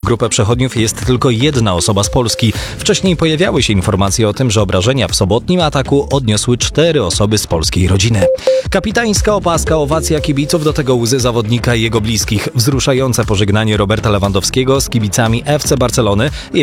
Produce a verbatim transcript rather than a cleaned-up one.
grupę przechodniów jest tylko jedna osoba z Polski. Wcześniej pojawiały się informacje o tym, że obrażenia w sobotnim ataku odniosły cztery osoby z polskiej rodziny. Kapitańska opaska, owacja kibiców, do tego łzy zawodnika i jego bliskich. Wzruszające pożegnanie Roberta Lewandowskiego z kibicami F C Barcelony.